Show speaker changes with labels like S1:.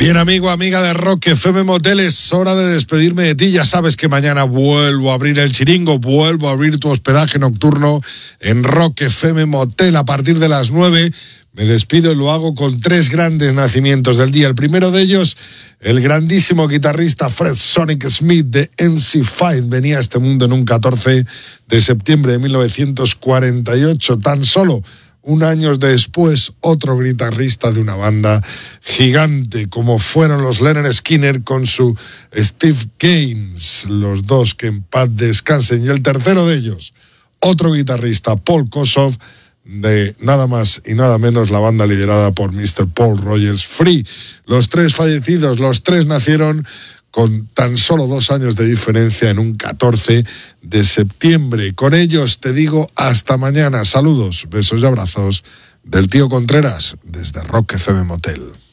S1: Bien, amigo, amiga de Rock FM Motel, es hora de despedirme de ti. Ya sabes que mañana vuelvo a abrir el chiringo, vuelvo a abrir tu hospedaje nocturno en Rock FM Motel a partir de las 9. Me despido y lo hago con 3 grandes nacimientos del día. El primero de ellos, el grandísimo guitarrista Fred Sonic Smith de MC5. Venía a este mundo en un 14 de septiembre de 1948, tan solo un año después, otro guitarrista de una banda gigante, como fueron los Lynyrd Skynyrd con su Steve Gaines, los dos que en paz descansen. Y el tercero de ellos, otro guitarrista, Paul Kossoff, de nada más y nada menos la banda liderada por Mr. Paul Rogers Free. Los 3 fallecidos, los 3 nacieron con tan solo 2 años de diferencia en un 14 de septiembre. Con ellos te digo hasta mañana. Saludos, besos y abrazos del tío Contreras desde Rock FM Motel.